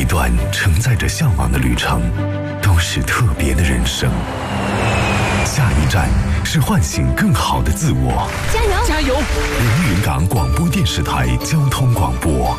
段承载着向往的旅程，都是特别的人生。下一站是唤醒更好的自我。 加油！ 加油！ 连云港广播电视台交通广播